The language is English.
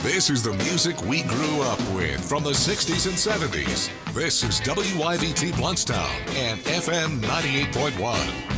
This is the music we grew up with from the 60s and 70s. This is WYVT Bluntstown and FM 98.1.